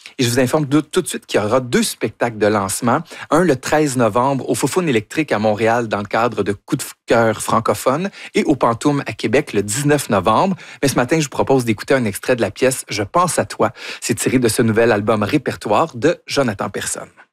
Et je vous informe tout de suite qu'il y aura 2 spectacles de lancement. Un le 13 novembre au Foufoune électrique à Montréal dans le cadre de Coup de cœur francophone et au Pantoum à Québec le 19 novembre. Mais ce matin, je vous propose d'écouter un extrait de la pièce « Je pense à toi ». C'est tiré de ce nouvel album répertoire de Jonathan Personne.